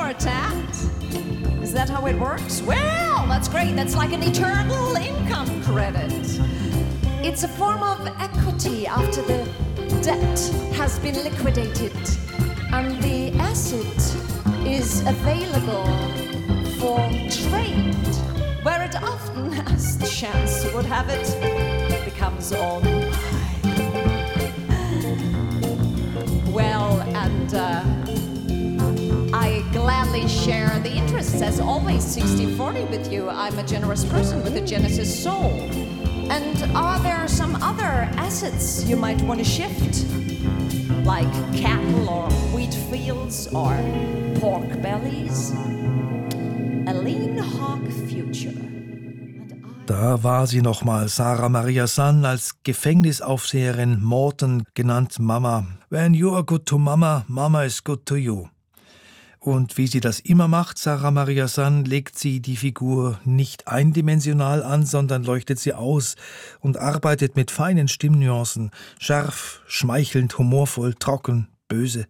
for a tat? Is that how it works? Well, that's great. That's like an eternal income credit. It's a form of equity after the debt has been liquidated. And the asset is available for trade, where it often, as chance would have it, becomes all mine. Well, and I gladly share the interests, as always, 60-40 with you. I'm a generous person with a Genesis soul. And are there some other assets you might want to shift? Like cattle or wheat fields or pork bellies? A lean hog future. Da war sie nochmal, Sarah Maria Sun als Gefängnisaufseherin Morton, genannt Mama. When you are good to Mama, Mama is good to you. Und wie sie das immer macht, Sarah Maria Sun, legt sie die Figur nicht eindimensional an, sondern leuchtet sie aus und arbeitet mit feinen Stimmnuancen, scharf, schmeichelnd, humorvoll, trocken, böse.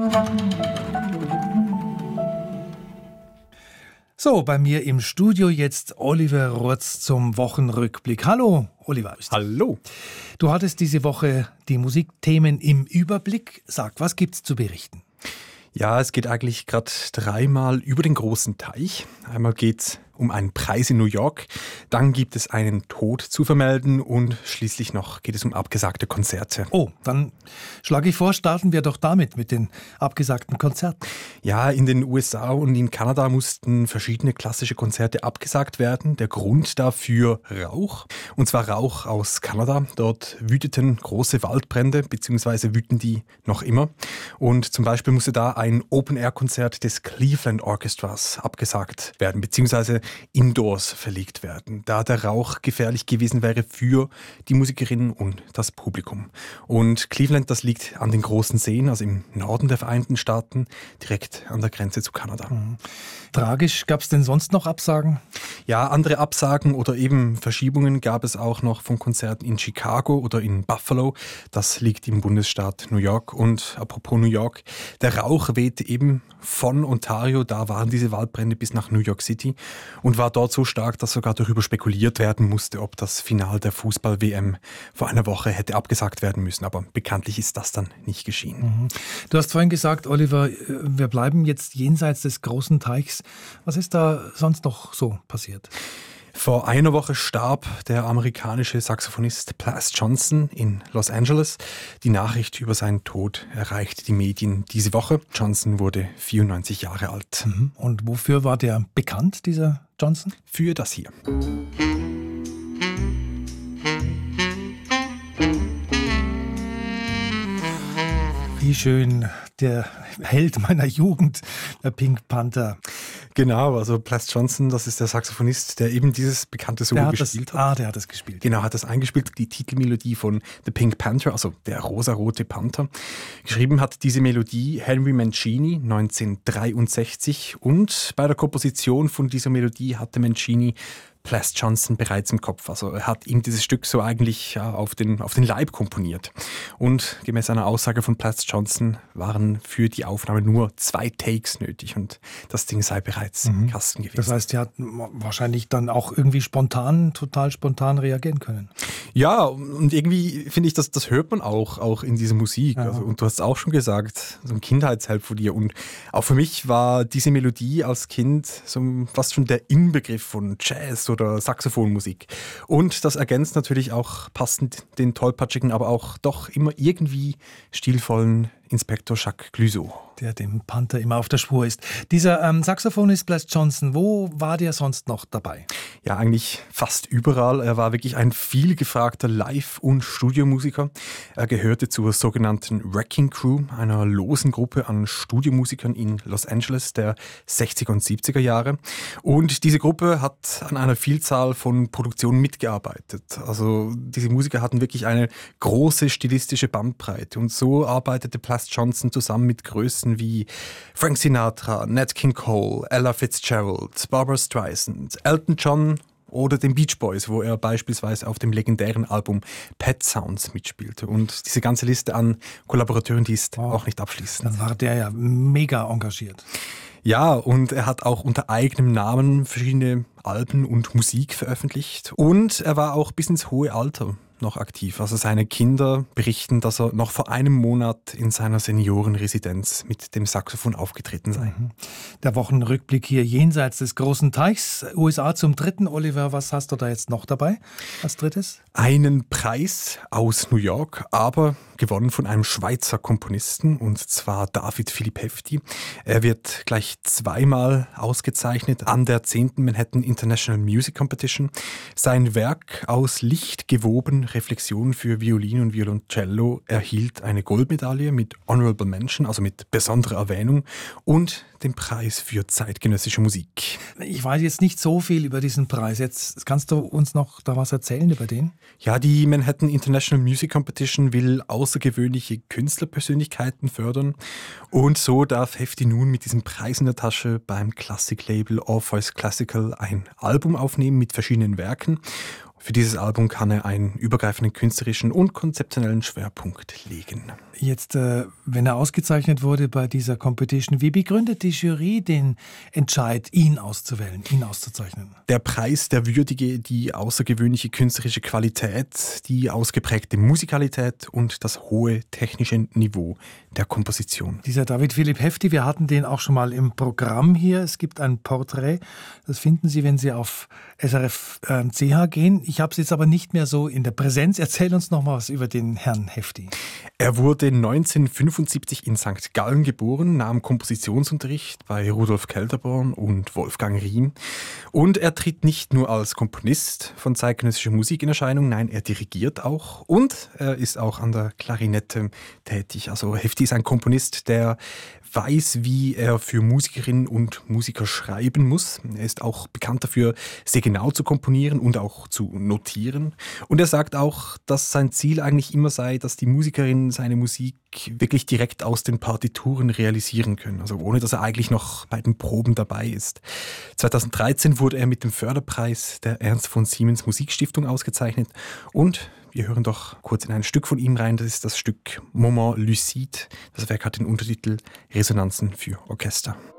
So, bei mir im Studio jetzt Oliver Rotz zum Wochenrückblick. Hallo, Oliver. Hallo. Du hattest diese Woche die Musikthemen im Überblick. Sag, was gibt's zu berichten? Ja, es geht eigentlich gerade dreimal über den großen Teich. Einmal geht's um einen Preis in New York, dann gibt es einen Tod zu vermelden und schließlich noch geht es um abgesagte Konzerte. Oh, dann schlage ich vor, starten wir doch damit mit den abgesagten Konzerten. Ja, in den USA und in Kanada mussten verschiedene klassische Konzerte abgesagt werden. Der Grund dafür Rauch, und zwar Rauch aus Kanada. Dort wüteten große Waldbrände, beziehungsweise wüten die noch immer. Und zum Beispiel musste da ein Open-Air-Konzert des Cleveland Orchestras abgesagt werden, beziehungsweise indoors verlegt werden, da der Rauch gefährlich gewesen wäre für die Musikerinnen und das Publikum. Und Cleveland, das liegt an den großen Seen, also im Norden der Vereinigten Staaten, direkt an der Grenze zu Kanada. Mhm. Tragisch, gab es denn sonst noch Absagen? Ja, andere Absagen oder eben Verschiebungen gab es auch noch von Konzerten in Chicago oder in Buffalo. Das liegt im Bundesstaat New York. Und apropos New York, der Rauch wehte eben von Ontario, da waren diese Waldbrände, bis nach New York City und war dort so stark, dass sogar darüber spekuliert werden musste, ob das Finale der Fußball-WM vor einer Woche hätte abgesagt werden müssen. Aber bekanntlich ist das dann nicht geschehen. Mhm. Du hast vorhin gesagt, Oliver, wir bleiben jetzt jenseits des großen Teichs. Was ist da sonst noch so passiert? Vor einer Woche starb der amerikanische Saxophonist Plas Johnson in Los Angeles. Die Nachricht über seinen Tod erreichte die Medien diese Woche. Johnson wurde 94 Jahre alt. Mhm. Und wofür war der bekannt, dieser Johnson? Für das hier. Wie schön, der Held meiner Jugend, der Pink Panther. Genau, also Plas Johnson, das ist der Saxophonist, der eben dieses bekannte Solo gespielt hat. Der hat das gespielt. Genau, hat das eingespielt, die Titelmelodie von The Pink Panther, also der rosarote Panther. Geschrieben hat diese Melodie Henry Mancini 1963 und bei der Komposition von dieser Melodie hatte Mancini Plas Johnson bereits im Kopf. Also er hat ihm dieses Stück so eigentlich auf den Leib komponiert. Und gemäß einer Aussage von Plas Johnson waren für die Aufnahme nur 2 Takes nötig und das Ding sei bereits im Kasten gewesen. Das heißt, er hat wahrscheinlich dann auch irgendwie total spontan reagieren können. Ja, und irgendwie finde ich, das hört man auch in dieser Musik. Ja. Also, und du hast es auch schon gesagt, so ein Kindheitsheld von dir. Und auch für mich war diese Melodie als Kind so fast schon der Inbegriff von Jazz oder Saxophonmusik. Und das ergänzt natürlich auch passend den tollpatschigen, aber auch doch immer irgendwie stilvollen Inspektor Jacques Clouseau. Der dem Panther immer auf der Spur ist. Dieser Saxophonist Plas Johnson, wo war der sonst noch dabei? Ja, eigentlich fast überall. Er war wirklich ein vielgefragter Live- und Studiomusiker. Er gehörte zur sogenannten Wrecking Crew, einer losen Gruppe an Studiomusikern in Los Angeles der 60er und 70er Jahre. Und diese Gruppe hat an einer Vielzahl von Produktionen mitgearbeitet. Also diese Musiker hatten wirklich eine große stilistische Bandbreite. Und so arbeitete Plas Johnson zusammen mit Größen wie Frank Sinatra, Nat King Cole, Ella Fitzgerald, Barbra Streisand, Elton John oder den Beach Boys, wo er beispielsweise auf dem legendären Album Pet Sounds mitspielte. Und diese ganze Liste an Kollaborateuren, die ist auch nicht abschließend. Dann war der ja mega engagiert. Ja, und er hat auch unter eigenem Namen verschiedene Alben und Musik veröffentlicht. Und er war auch bis ins hohe Alter noch aktiv. Also seine Kinder berichten, dass er noch vor einem Monat in seiner Seniorenresidenz mit dem Saxophon aufgetreten sei. Der Wochenrückblick hier jenseits des großen Teichs. USA zum dritten. Oliver, was hast du da jetzt noch dabei als drittes? Einen Preis aus New York, aber gewonnen von einem Schweizer Komponisten, und zwar David Philipp Hefti. Er wird gleich zweimal ausgezeichnet an der 10. Manhattan International Music Competition. Sein Werk aus Licht gewoben, Reflexion für Violin und Violoncello, erhielt eine Goldmedaille mit Honorable Mention, also mit besonderer Erwähnung, und den Preis für zeitgenössische Musik. Ich weiß jetzt nicht so viel über diesen Preis. Jetzt kannst du uns noch da was erzählen über den? Ja, die Manhattan International Music Competition will außergewöhnliche Künstlerpersönlichkeiten fördern, und so darf Hefti nun mit diesem Preis in der Tasche beim Klassiklabel Orpheus Classical ein Album aufnehmen mit verschiedenen Werken. Für dieses Album kann er einen übergreifenden künstlerischen und konzeptionellen Schwerpunkt legen. Jetzt, wenn er ausgezeichnet wurde bei dieser Competition, wie begründet die Jury den Entscheid, ihn auszuwählen, ihn auszuzeichnen? Der Preis, der würdige die außergewöhnliche künstlerische Qualität, die ausgeprägte Musikalität und das hohe technische Niveau der Komposition. Dieser David Philipp Hefti, wir hatten den auch schon mal im Programm hier. Es gibt ein Porträt, das finden Sie, wenn Sie auf SRF.ch gehen. Ich habe es jetzt aber nicht mehr so in der Präsenz. Erzähl uns noch mal was über den Herrn Hefti. Er wurde 1975 in St. Gallen geboren, nahm Kompositionsunterricht bei Rudolf Kelterborn und Wolfgang Riem. Und er tritt nicht nur als Komponist von zeitgenössischer Musik in Erscheinung, nein, er dirigiert auch, und er ist auch an der Klarinette tätig. Also Hefti ist ein Komponist, der weiß, wie er für Musikerinnen und Musiker schreiben muss. Er ist auch bekannt dafür, sehr genau zu komponieren und auch zu notieren. Und er sagt auch, dass sein Ziel eigentlich immer sei, dass die Musikerinnen seine Musik wirklich direkt aus den Partituren realisieren können, also ohne dass er eigentlich noch bei den Proben dabei ist. 2013 wurde er mit dem Förderpreis der Ernst von Siemens Musikstiftung ausgezeichnet, und wir hören doch kurz in ein Stück von ihm rein. Das ist das Stück Moment Lucide. Das Werk hat den Untertitel Resonanzen für Orchester.